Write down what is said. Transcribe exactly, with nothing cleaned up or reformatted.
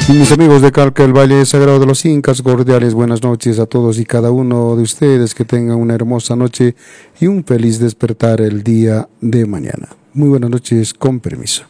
Y mis amigos de Calca, el Valle Sagrado de los Incas, cordiales buenas noches a todos y cada uno de ustedes, que tengan una hermosa noche y un feliz despertar el día de mañana. Muy buenas noches, con permiso.